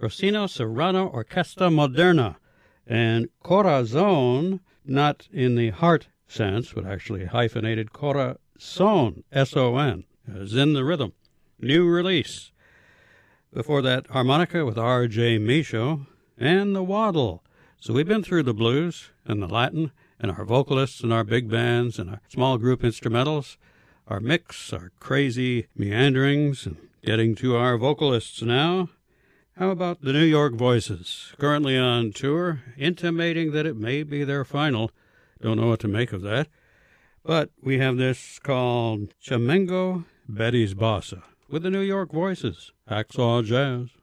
Rossino Serrano Orquesta Moderna, and Corazon, not in the heart sense, but actually hyphenated Corazon, S-O-N, as in the rhythm. New release. Before that, Harmonica with R.J. Michaud, and the Waddle. So we've been through the blues and the Latin, and our vocalists and our big bands and our small group instrumentals, our mix, our crazy meanderings, and getting to our vocalists now. How about the New York Voices, currently on tour, intimating that it may be their final. Don't know what to make of that. But we have this called Chamengo Betty's Bossa with the New York Voices, Hacksaw Jazz.